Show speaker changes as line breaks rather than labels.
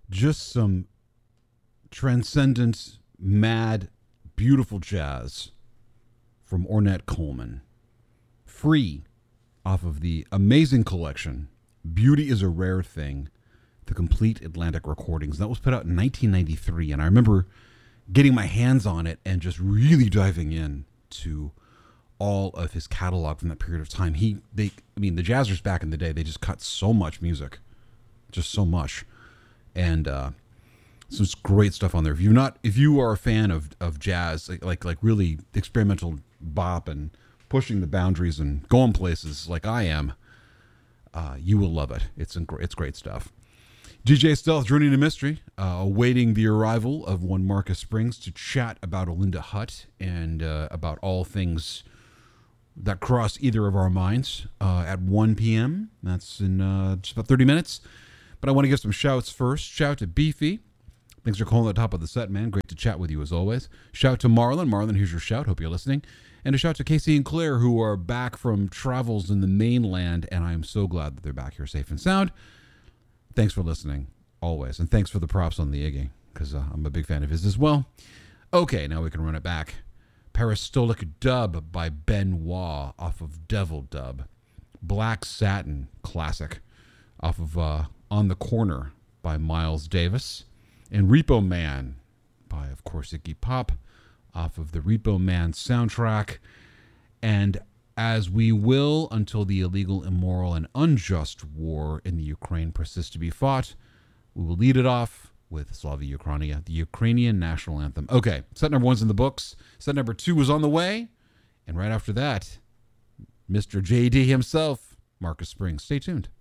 Just some transcendent, mad, beautiful jazz from Ornette Coleman. Free off of the amazing collection, Beauty is a Rare Thing, the Complete Atlantic Recordings. That was put out in 1993, and I remember getting my hands on it and just really diving in to all of his catalog from that period of time. The Jazzers back in the day, they just cut so much music, just so much, and some great stuff on there. If you are a fan of jazz, like really experimental bop and pushing the boundaries and going places like I am, you will love it. It's great stuff. DJ Stealth joining the mystery, awaiting the arrival of one Marcus Springs to chat about Olinda Hutt and about all things that cross either of our minds at 1 p.m. That's in just about 30 minutes. But I want to give some shouts first. Shout to Beefy. Thanks for calling at the top of the set, man. Great to chat with you as always. Shout to Marlon. Marlon, here's your shout. Hope you're listening. And a shout to Casey and Claire, who are back from travels in the mainland, and I am so glad that they're back here safe and sound. Thanks for listening, always. And thanks for the props on the Iggy, because I'm a big fan of his as well. Okay, now we can run it back. Parastolic Dub by Benoit off of Devil Dub. Black Satin classic off of On the Corner by Miles Davis. And Repo Man by, of course, Iggy Pop off of the Repo Man soundtrack. And as we will until the illegal, immoral, and unjust war in the Ukraine persists to be fought, we will lead it off with Slavia Ukrainia, the Ukrainian national anthem. Okay, set number 1's in the books. Set number 2 is on the way. And right after that, Mr. JD himself, Marcus Springs. Stay tuned.